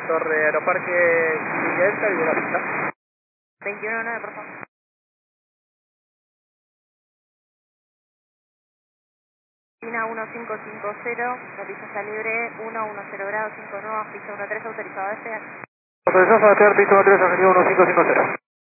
Torre Aeroparque Villa Edgar y de la pista. 21-9, por favor. Pina 1550, la pista está libre, 110 grados, 5 nuevas, pista 13 autorizado a despegar. Autorizado a despegar, pista 13, objetivo 1550.